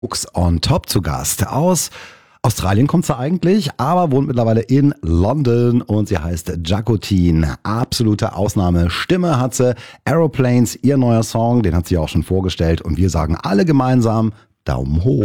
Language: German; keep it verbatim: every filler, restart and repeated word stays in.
Hooks on Top zu Gast. Aus Australien kommt sie eigentlich, aber wohnt mittlerweile in London und sie heißt Jacotine. Absolute Ausnahme. Stimme hat sie. Aeroplanes, ihr neuer Song, den hat sie auch schon vorgestellt und wir sagen alle gemeinsam Daumen hoch.